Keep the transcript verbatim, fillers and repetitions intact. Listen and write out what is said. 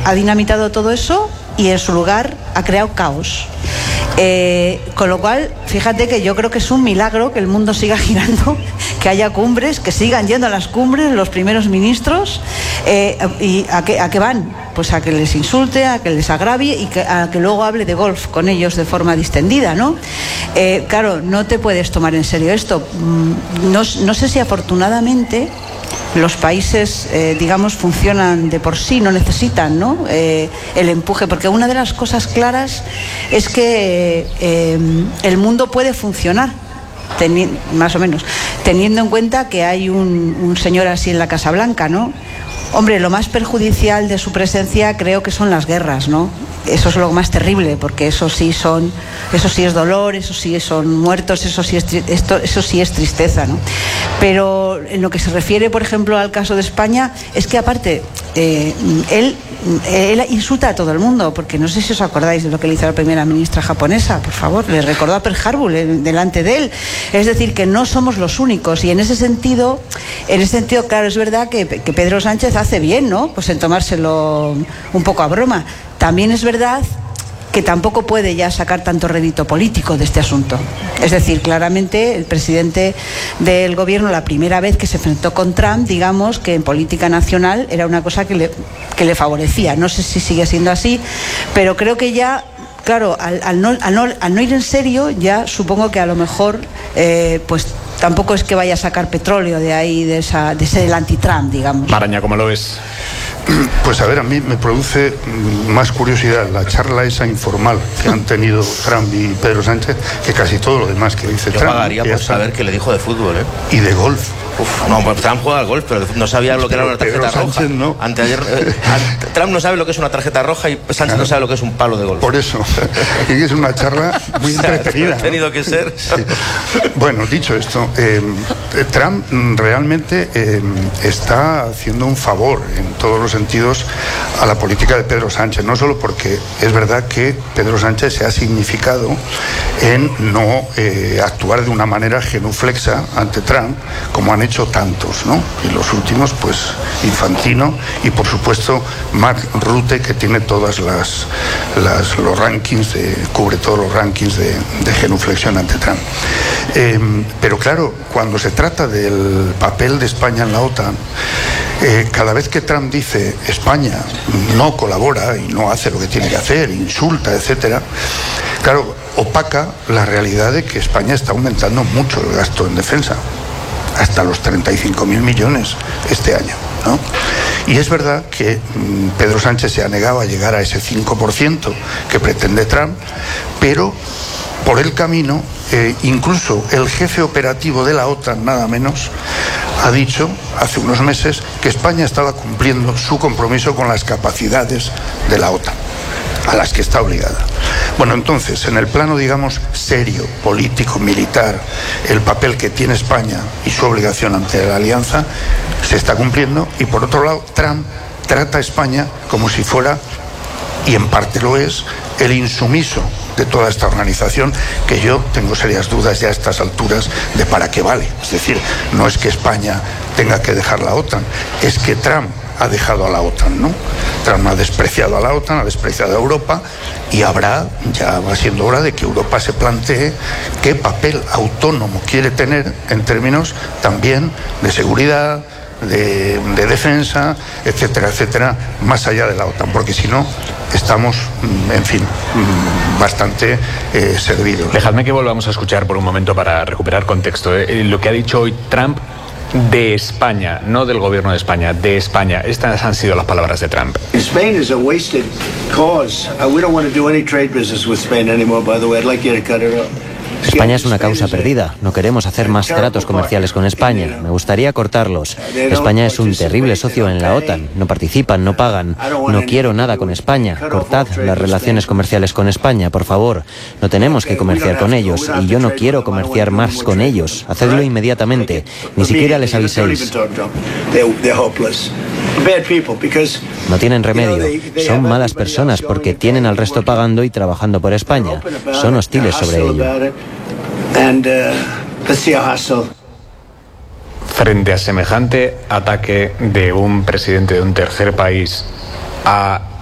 ha dinamitado todo eso y en su lugar ha creado caos. Eh, con lo cual, fíjate que yo creo que es un milagro que el mundo siga girando, que haya cumbres, que sigan yendo a las cumbres los primeros ministros. Eh, ¿Y a qué, a qué van? Pues a que les insulte, a que les agravie y que, a que luego hable de golf con ellos de forma distendida, ¿no? Eh, claro, no te puedes tomar en serio esto. No, no sé si afortunadamente los países, eh, digamos, funcionan de por sí, no necesitan, ¿no? Eh, el empuje, porque una de las cosas claras es que eh, el mundo puede funcionar, teni- más o menos, teniendo en cuenta que hay un, un señor así en la Casa Blanca, ¿no? Hombre, lo más perjudicial de su presencia creo que son las guerras, ¿no? Eso es lo más terrible, porque eso sí son, eso sí es dolor, eso sí son muertos, eso sí es, esto, eso sí es tristeza, ¿no? Pero en lo que se refiere, por ejemplo, al caso de España, es que aparte, eh, él, él insulta a todo el mundo, porque no sé si os acordáis de lo que le hizo a la primera ministra japonesa, por favor, le recordó a Pearl Harbor eh, delante de él. Es decir, que no somos los únicos, y en ese sentido, en ese sentido, claro, es verdad que, que Pedro Sánchez hace bien, ¿no? Pues en tomárselo un poco a broma. También es verdad que tampoco puede ya sacar tanto rédito político de este asunto. Es decir, claramente el presidente del gobierno, la primera vez que se enfrentó con Trump, digamos que en política nacional era una cosa que le, que le favorecía. No sé si sigue siendo así, pero creo que ya, claro, al, al, no, al, no, al no ir en serio, ya supongo que a lo mejor, eh, pues tampoco es que vaya a sacar petróleo de ahí, de, esa, de ese anti-Trump, digamos. Maraña, ¿cómo lo ves? Pues a ver, a mí me produce más curiosidad la charla esa informal que han tenido Trump y Pedro Sánchez que casi todo lo demás que dice Yo Trump. Yo pagaría por saber qué le dijo de fútbol, ¿eh? Y de golf. Uf, no, pues Trump juega al golf, pero no sabía lo que era una tarjeta Pedro roja. Sánchez no. Anteayer, eh, Trump no sabe lo que es una tarjeta roja y Sánchez claro. no sabe lo que es un palo de golf. Por eso, y es una charla muy o sea, entretenida. Ha tenido que ser. Sí. Bueno, dicho esto, eh, Trump realmente eh, está haciendo un favor en todos los sentidos a la política de Pedro Sánchez, no solo porque es verdad que Pedro Sánchez se ha significado en no eh, actuar de una manera genuflexa ante Trump, como han hecho tantos, ¿no? Y los últimos, pues, Infantino y, por supuesto, Mark Rutte, que tiene todas las, las los rankings, de, cubre todos los rankings de, de genuflexión ante Trump. Eh, pero claro, cuando se trata del papel de España en la OTAN, eh, cada vez que Trump dice España no colabora y no hace lo que tiene que hacer, insulta, etcétera, claro, opaca la realidad de que España está aumentando mucho el gasto en defensa, hasta los treinta y cinco mil millones este año, ¿no? Y es verdad que mmm, Pedro Sánchez se ha negado a llegar a ese cinco por ciento que pretende Trump, pero por el camino, eh, incluso el jefe operativo de la OTAN, nada menos, ha dicho hace unos meses que España estaba cumpliendo su compromiso con las capacidades de la OTAN, a las que está obligada. Bueno, entonces, en el plano, digamos, serio, político, militar, el papel que tiene España y su obligación ante la alianza se está cumpliendo, y por otro lado, Trump trata a España como si fuera, y en parte lo es, el insumiso de toda esta organización, que yo tengo serias dudas ya a estas alturas de para qué vale. Es decir, no es que España tenga que dejar la OTAN, es que Trump ha dejado a la OTAN, ¿no? Trump ha despreciado a la OTAN, ha despreciado a Europa, y habrá, ya va siendo hora de que Europa se plantee qué papel autónomo quiere tener en términos también de seguridad, de, de defensa, etcétera, etcétera, más allá de la OTAN, porque si no estamos, en fin, bastante eh, servidos. Dejadme que volvamos a escuchar por un momento para recuperar contexto. Eh, lo que ha dicho hoy Trump de España, no del gobierno de España, de España. Estas han sido las palabras de Trump. Spain is a wasted cause. Uh, we don't want to do any trade business with Spain anymore, by the way. I'd like you to cut it off. España es una causa perdida. No queremos hacer más tratos comerciales con España. Me gustaría cortarlos. España es un terrible socio en la OTAN. No participan, no pagan. No quiero nada con España. Cortad las relaciones comerciales con España, por favor. No tenemos que comerciar con ellos y yo no quiero comerciar más con ellos. Hacedlo inmediatamente. Ni siquiera les aviséis. No tienen remedio. Son malas personas porque tienen al resto pagando y trabajando por España. Son hostiles sobre ello. Frente a semejante ataque de un presidente de un tercer país a